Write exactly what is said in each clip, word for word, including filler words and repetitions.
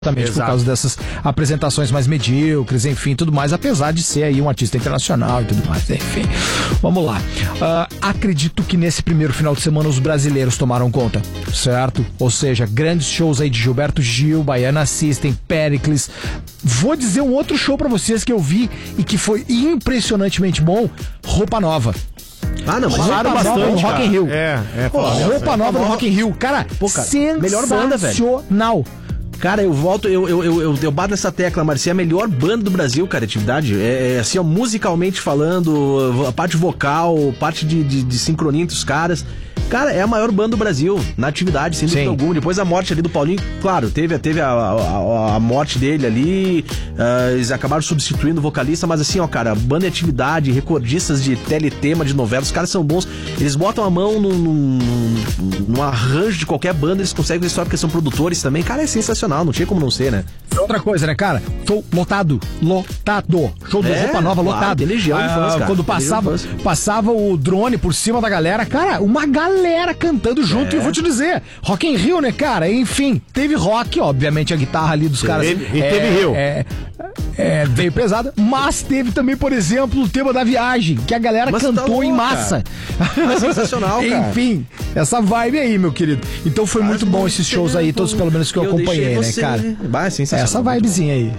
Exatamente, por causa dessas apresentações mais medíocres, enfim, tudo mais, apesar de ser aí um artista internacional e tudo mais, enfim. Vamos lá. Uh, acredito que nesse primeiro final de semana os brasileiros tomaram conta, certo? Ou seja, grandes shows aí de Gilberto Gil, Baiana System, Péricles. Vou dizer um outro show pra vocês que eu vi e que foi impressionantemente bom, Roupa Nova. Ah, não, falaram bastante no Rock in Rio. É, é. Pô, Roupa Nova no Rock in Rio. Cara, Pô, cara, sensacional. melhor banda, velho. Cara, eu volto, eu, eu, eu, eu, eu bato nessa tecla, Marcia, é a melhor banda do Brasil, cara, atividade. É, é assim, ó, musicalmente falando, a parte vocal, parte de, de, de sincronia entre os caras. Cara, é a maior banda do Brasil, na atividade, sem dúvida alguma. Depois a morte ali do Paulinho, claro, teve, teve a, a, a morte dele ali, uh, eles acabaram substituindo o vocalista, mas assim, ó, cara, banda de atividade, recordistas de teletema, de novela, os caras são bons. Eles botam a mão num, num, num arranjo de qualquer banda, eles conseguem só porque são produtores também. Cara, é sensacional, não tinha como não ser, né? Outra coisa, né, cara? Show lotado, lotado. Show do É, Roupa Nova claro, lotado. tem legião de fãs, cara. Quando Tem passava, legião de fãs. passava o drone por cima da galera, cara, uma galera cantando junto. É. E eu vou te dizer, Rock in Rio, né, cara? Enfim, teve rock, obviamente a guitarra ali dos caras. Teve- e teve Rio. É, é, veio pesada, mas teve também, por exemplo, o tema da viagem, que a galera Mas tá cantou louco, em massa. É sensacional, cara. Enfim, essa vibe aí, meu querido. Então foi muito bom esses shows aí, todos pelo menos que eu, Eu acompanhei, deixei né, você- cara? Bah, é sensacional. Essa vibezinha aí.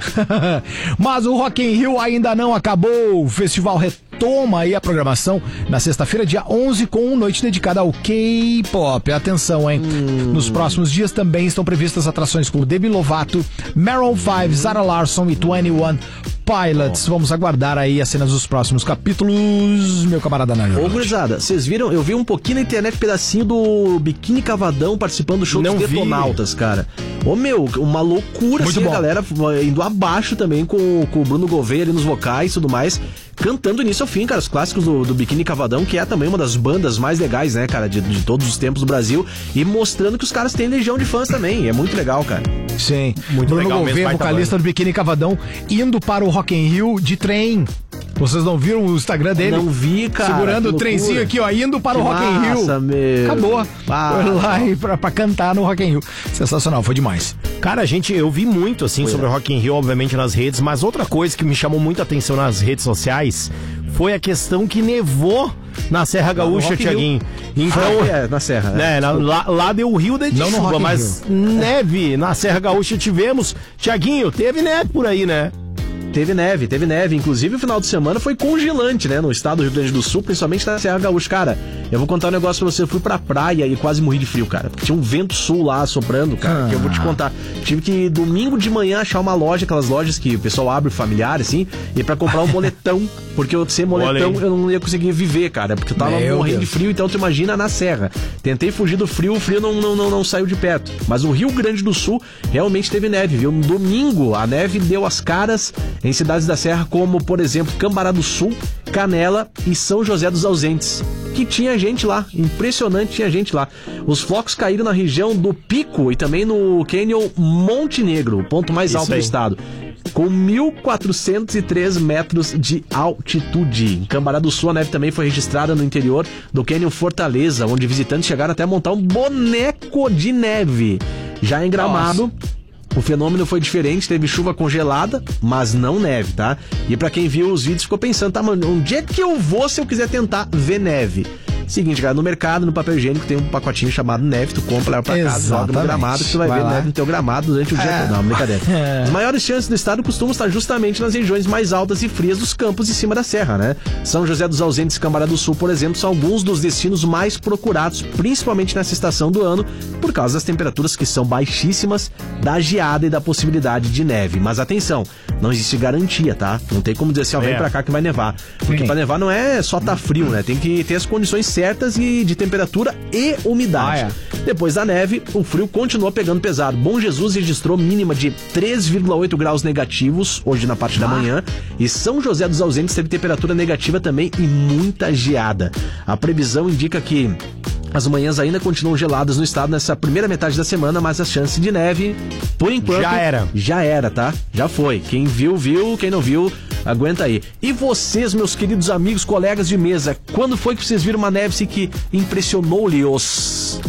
Mas o Rock in Rio ainda não acabou. O festival retoma aí a programação na sexta-feira, dia onze, com noite dedicada ao K-pop. Atenção, hein? Hum. Nos próximos dias também estão previstas atrações como Demi Lovato, Maroon five, Zara Larsson e twenty one Pilots. Vamos aguardar aí as cenas dos próximos capítulos, meu camarada Nair. Ô, gurizada, vocês viram? Eu vi um pouquinho na internet, um pedacinho do Biquíni Cavadão participando do show Não dos vi. Detonautas, cara. Ô, meu, uma loucura, Muito assim, bom. a galera indo abaixo também com, com o Bruno Gouveia ali nos vocais e tudo mais, cantando início ao fim, cara, os clássicos do, do Biquíni Cavadão, que é também uma das bandas mais legais, né, cara, de, de todos os tempos do Brasil, e mostrando que os caras têm legião de fãs também, é muito legal, cara. Sim, Muito Bruno legal mesmo, Gouveia, baita vocalista do Biquíni Cavadão, indo para o Rock in Rio de trem. Vocês não viram o Instagram dele? Não vi, cara. Segurando que o trenzinho loucura. aqui, ó, indo para Que o Rock in Rio. massa, meu. Acabou. Ah, Foi lá e pra, pra cantar no Rock in Rio. Sensacional, foi demais. Cara, gente, eu vi muito, assim, sobre o Rock in Rio, obviamente, nas redes, mas outra coisa que me chamou muita atenção nas redes sociais foi a questão que nevou na Serra Gaúcha, Rock in Rio. Tiaguinho. Então, Ah, é, na Serra. né, na- lá, lá deu o rio de Não no Rock chuva, in mas neve na Serra Gaúcha tivemos. Tiaguinho, teve neve por aí, né? Teve neve, teve neve. Inclusive, o final de semana foi congelante, né? No estado do Rio Grande do Sul, principalmente na Serra Gaúcha. Cara, eu vou contar um negócio pra você. Eu fui pra praia e quase morri de frio, cara. Porque tinha um vento sul lá soprando, cara, Ah. que eu vou te contar. Tive que, domingo de manhã, achar uma loja, aquelas lojas que o pessoal abre familiar, assim, e pra comprar um moletão. Porque eu, sem moletão, Olha aí. eu não ia conseguir viver, cara. Porque eu tava Meu morrendo Deus. de frio, então tu imagina na serra. Tentei fugir do frio, o frio não, não, não, não saiu de perto. Mas o Rio Grande do Sul realmente teve neve, viu? No domingo, a neve deu as caras em cidades da serra, como, por exemplo, Cambará do Sul, Canela e São José dos Ausentes. Que tinha gente lá, impressionante, tinha gente lá. Os flocos caíram na região do Pico e também no Canyon Monte Negro, o ponto mais Isso alto do aí. estado, com mil quatrocentos e três metros de altitude. Em Cambará do Sul, a neve também foi registrada no interior do Canyon Fortaleza, onde visitantes chegaram até a montar um boneco de neve. Já em Gramado, o fenômeno foi diferente, teve chuva congelada, mas não neve, tá? E pra quem viu os vídeos ficou pensando, tá, mano, onde é que eu vou se eu quiser tentar ver neve? Seguinte, cara, no mercado, no papel higiênico, tem um pacotinho chamado neve, tu compra, leva pra casa, joga no Exatamente. gramado, que tu vai, Vai ver lá. neve no teu gramado durante o dia É. todo. Não, brincadeira. É. As maiores chances do estado costumam estar justamente nas regiões mais altas e frias dos campos em cima da serra, né? São José dos Ausentes e Cambará do Sul, por exemplo, são alguns dos destinos mais procurados, principalmente nessa estação do ano, por causa das temperaturas que são baixíssimas, da geada e da possibilidade de neve. Mas atenção, não existe garantia, tá? Não tem como dizer assim, ó, vem É. pra cá que vai nevar. Porque Sim. pra nevar não é só tá frio, né? Tem que ter as condições certas e de temperatura e umidade. Ah, Depois da neve, o frio continuou pegando pesado. Bom Jesus registrou mínima de três vírgula oito graus negativos hoje na parte da manhã, e São José dos Ausentes teve temperatura negativa também e muita geada. A previsão indica que as manhãs ainda continuam geladas no estado nessa primeira metade da semana, mas a chance de neve, por enquanto, Já era. Já era, tá? Já foi. Quem viu, viu. Quem não viu, aguenta aí. E vocês, meus queridos amigos, colegas de mesa, quando foi que vocês viram uma neve que impressionou-lhes?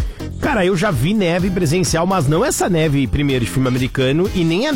Cara, eu já vi neve presencial, mas não essa neve primeiro de filme americano e nem a